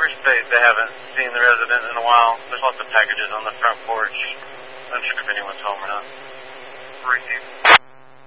neighbors state they haven't seen the resident in a while. There's lots of packages on the front porch. I'm not sure if anyone's home or not. Received.